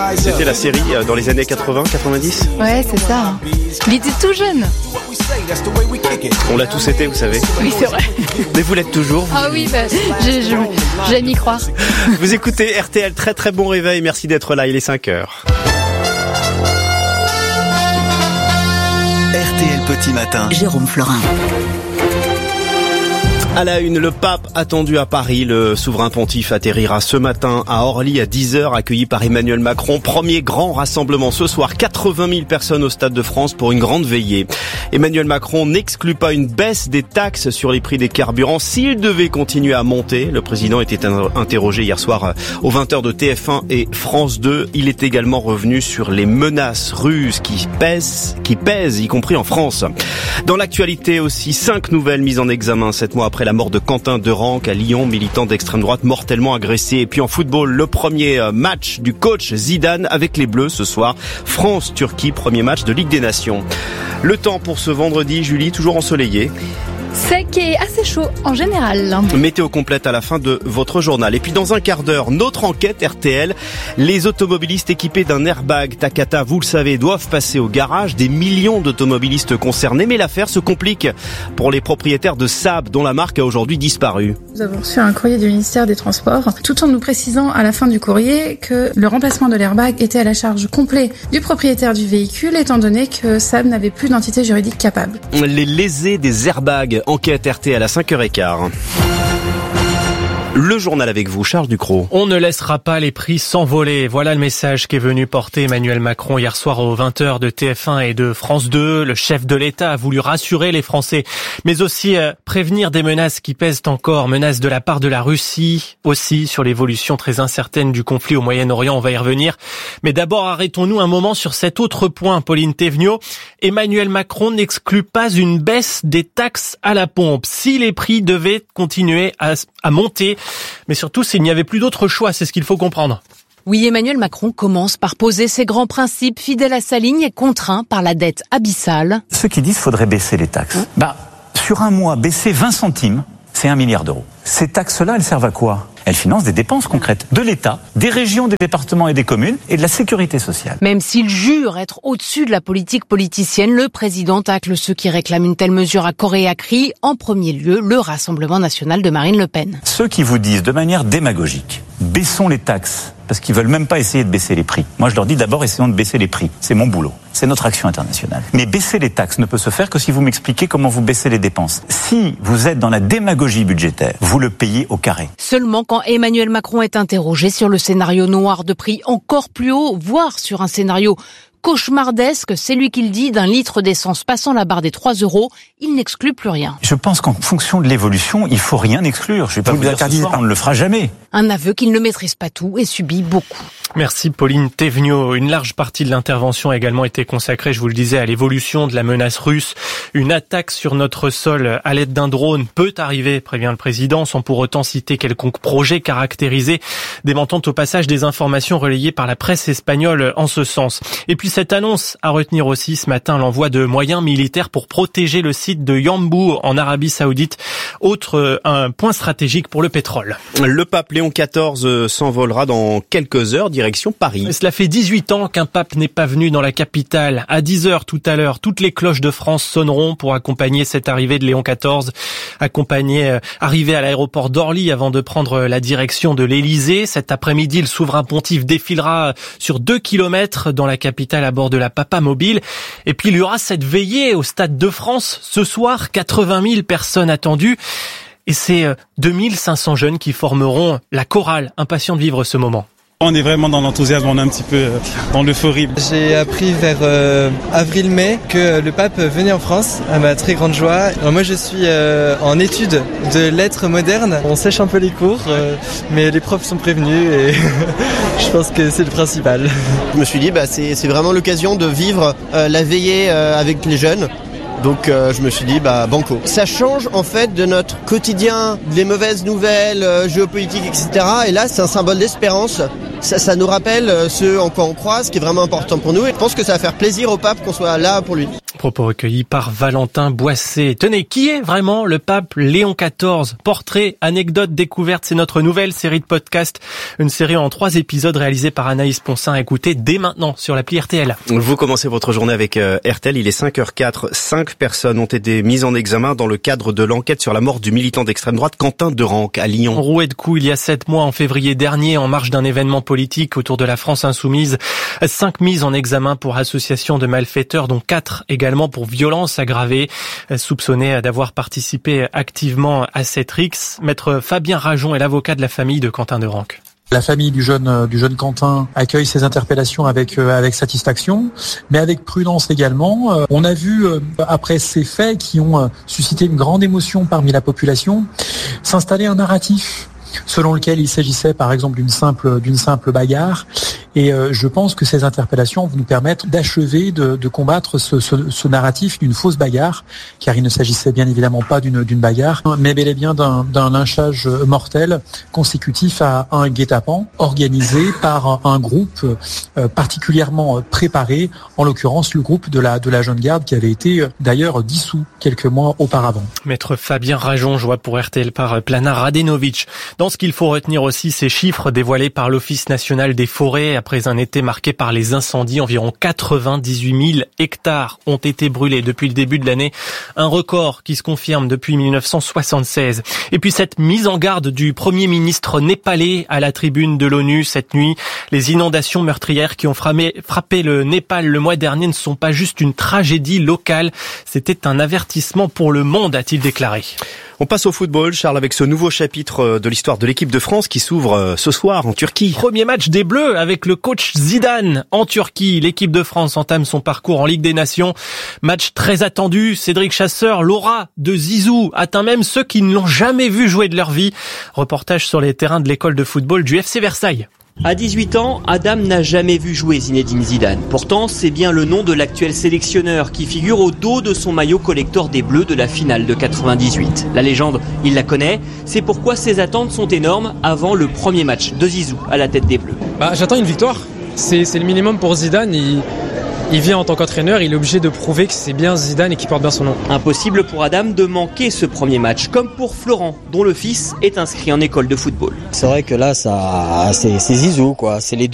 C'était la série dans les années 80-90. Ouais, c'est ça. Il était tout jeune. On l'a tous été, vous savez. Oui, c'est vrai. Mais vous l'êtes toujours. Ah oui, j'aime y croire. Vous écoutez RTL, très très bon réveil, merci d'être là, il est 5h. RTL Petit Matin, Jérôme Florin. À la une, le pape attendu à Paris. Le souverain pontife atterrira ce matin à Orly à 10h, accueilli par Emmanuel Macron. Premier grand rassemblement ce soir, 80 000 personnes au Stade de France pour une grande veillée. Emmanuel Macron n'exclut pas une baisse des taxes sur les prix des carburants s'ils devaient continuer à monter. Le président était interrogé hier soir aux 20h de TF1 et France 2. Il est également revenu sur les menaces russes qui pèsent, y compris en France. Dans l'actualité aussi, 5 nouvelles mises en examen 7 mois après la mort de Quentin Derenc à Lyon, militant d'extrême droite mortellement agressé. Et puis en football, le premier match du coach Zidane avec les Bleus ce soir. France-Turquie, premier match de Ligue des Nations. Le temps pour ce vendredi, Julie, toujours ensoleillé. Sec et assez chaud en général. Météo complète à la fin de votre journal. Et puis dans un quart d'heure, notre enquête RTL. Les automobilistes équipés d'un airbag Takata, vous le savez, doivent passer au garage. Des millions d'automobilistes concernés. Mais l'affaire se complique pour les propriétaires de Saab, dont la marque a aujourd'hui disparu. Nous avons reçu un courrier du ministère des Transports, tout en nous précisant à la fin du courrier que le remplacement de l'airbag était à la charge complète du propriétaire du véhicule, étant donné que Saab n'avait plus d'entité juridique capable. Les lésés des airbags. Enquête RTL à 5h15. Le journal avec vous, Charles Ducrot. On ne laissera pas les prix s'envoler. Voilà le message qu'est venu porter Emmanuel Macron hier soir aux 20h de TF1 et de France 2. Le chef de l'État a voulu rassurer les Français, mais aussi prévenir des menaces qui pèsent encore. Menaces de la part de la Russie, aussi sur l'évolution très incertaine du conflit au Moyen-Orient. On va y revenir. Mais d'abord, arrêtons-nous un moment sur cet autre point, Pauline Théveniot. Emmanuel Macron n'exclut pas une baisse des taxes à la pompe. Si les prix devaient continuer à monter, mais surtout s'il n'y avait plus d'autre choix, c'est ce qu'il faut comprendre. Oui, Emmanuel Macron commence par poser ses grands principes, fidèle à sa ligne et contraint par la dette abyssale. Ceux qui disent qu'il faudrait baisser les taxes, sur un mois, baisser 20 centimes, c'est 1 milliard d'euros. Ces taxes-là, elles servent à quoi ? Elles financent des dépenses concrètes de l'État, des régions, des départements et des communes et de la sécurité sociale. Même s'il jure être au-dessus de la politique politicienne, le président tacle ceux qui réclament une telle mesure à corps et à cri. En premier lieu, le Rassemblement national de Marine Le Pen. Ceux qui vous disent de manière démagogique, baissons les taxes, parce qu'ils veulent même pas essayer de baisser les prix. Moi, je leur dis d'abord, essayons de baisser les prix. C'est mon boulot. C'est notre action internationale. Mais baisser les taxes ne peut se faire que si vous m'expliquez comment vous baissez les dépenses. Si vous êtes dans la démagogie budgétaire, vous le payez au carré. Seulement quand Emmanuel Macron est interrogé sur le scénario noir de prix encore plus haut, voire sur un scénario cauchemardesque, c'est lui qui le dit, d'un litre d'essence passant la barre des 3 €, il n'exclut plus rien. Je pense qu'en fonction de l'évolution, il faut rien exclure. Je vais pas vous dire ce soir, on ne le fera jamais. Un aveu qu'il ne maîtrise pas tout et subit beaucoup. Merci Pauline Théveniot. Une large partie de l'intervention a également été consacrée, je vous le disais, à l'évolution de la menace russe. Une attaque sur notre sol à l'aide d'un drone peut arriver, prévient le président, sans pour autant citer quelconque projet caractérisé, démentant au passage des informations relayées par la presse espagnole en ce sens. Et puis cette annonce à retenir aussi ce matin, l'envoi de moyens militaires pour protéger le site de Yanbu en Arabie Saoudite. Autre un point stratégique pour le pétrole. Le pape Léon XIV s'envolera dans quelques heures, direction Paris. Cela fait 18 ans qu'un pape n'est pas venu dans la capitale. À 10h tout à l'heure, toutes les cloches de France sonneront pour accompagner cette arrivée de Léon XIV. Arrivé à l'aéroport d'Orly avant de prendre la direction de l'Élysée. Cet après-midi, le souverain pontife défilera sur 2 kilomètres dans la capitale à bord de la Papa Mobile. Et puis il y aura cette veillée au Stade de France. Ce soir, 80 000 personnes attendues. Et c'est 2500 jeunes qui formeront la chorale, impatients de vivre ce moment. On est vraiment dans l'enthousiasme, on est un petit peu dans l'euphorie. J'ai appris vers avril-mai que le pape venait en France, à ma très grande joie. Alors moi je suis en études de lettres modernes. On sèche un peu les cours, mais les profs sont prévenus et je pense que c'est le principal. Je me suis dit c'est vraiment l'occasion de vivre la veillée avec les jeunes. Donc je me suis dit banco. Ça change en fait de notre quotidien, des mauvaises nouvelles, géopolitiques, etc. Et là c'est un symbole d'espérance. Ça nous rappelle ce en quoi on croit, ce qui est vraiment important pour nous. Et je pense que ça va faire plaisir au pape qu'on soit là pour lui. Propos recueillis par Valentin Boissé. Tenez, qui est vraiment le pape Léon XIV? Portrait, anecdote, découverte, c'est notre nouvelle série de podcasts. Une série en 3 épisodes réalisée par Anaïs Poncin. Écoutez dès maintenant sur l'appli RTL. Vous commencez votre journée avec RTL, il est 5h04. 5 personnes ont été mises en examen dans le cadre de l'enquête sur la mort du militant d'extrême droite Quentin Derenque à Lyon. Roué de coups il y a 7 mois en février dernier en marge d'un événement politique autour de la France insoumise. 5 mises en examen pour association de malfaiteurs, dont 4 également pour violence aggravée, soupçonnés d'avoir participé activement à cette rixe. Maître Fabien Rajon est l'avocat de la famille de Quentin Derenque. La famille du jeune Quentin accueille ces interpellations avec satisfaction, mais avec prudence également. On a vu, après ces faits qui ont suscité une grande émotion parmi la population, s'installer un narratif selon lequel il s'agissait par exemple d'une simple bagarre. Et je pense que ces interpellations vont nous permettre d'achever de combattre ce narratif d'une fausse bagarre, car il ne s'agissait bien évidemment pas d'une bagarre, mais bel et bien d'un lynchage mortel consécutif à un guet-apens organisé par un groupe particulièrement préparé, en l'occurrence le groupe de la Jeune Garde, qui avait été d'ailleurs dissous quelques mois auparavant. Maître Fabien Rajon, joint pour RTL par Plana Radenovic. Dans ce qu'il faut retenir aussi, ces chiffres dévoilés par l'Office national des forêts. Après un été marqué par les incendies, environ 98 000 hectares ont été brûlés depuis le début de l'année. Un record qui se confirme depuis 1976. Et puis cette mise en garde du Premier ministre népalais à la tribune de l'ONU cette nuit. Les inondations meurtrières qui ont frappé le Népal le mois dernier ne sont pas juste une tragédie locale. C'était un avertissement pour le monde, a-t-il déclaré. On passe au football, Charles, avec ce nouveau chapitre de l'histoire de l'équipe de France qui s'ouvre ce soir en Turquie. Premier match des Bleus avec le coach Zidane en Turquie. L'équipe de France entame son parcours en Ligue des Nations. Match très attendu. Cédric Chasseur, l'aura de Zizou atteint même ceux qui ne l'ont jamais vu jouer de leur vie. Reportage sur les terrains de l'école de football du FC Versailles. À 18 ans, Adam n'a jamais vu jouer Zinedine Zidane. Pourtant, c'est bien le nom de l'actuel sélectionneur qui figure au dos de son maillot collector des Bleus de la finale de 98. La légende, il la connaît, c'est pourquoi ses attentes sont énormes avant le premier match de Zizou à la tête des Bleus. J'attends une victoire, c'est le minimum pour Zidane. Il vient en tant qu'entraîneur, il est obligé de prouver que c'est bien Zidane et qu'il porte bien son nom. Impossible pour Adam de manquer ce premier match, comme pour Florent, dont le fils est inscrit en école de football. C'est vrai que là, c'est Zizou, quoi. C'est les